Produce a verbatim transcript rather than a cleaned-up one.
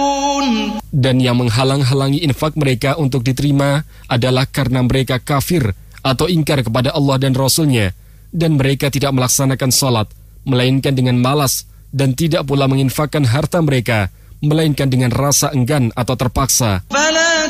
Dan yang menghalang-halangi infak mereka untuk diterima adalah karena mereka kafir atau ingkar kepada Allah dan Rasul-Nya, dan mereka tidak melaksanakan salat, melainkan dengan malas, dan tidak pula menginfakkan harta mereka, melainkan dengan rasa enggan atau terpaksa.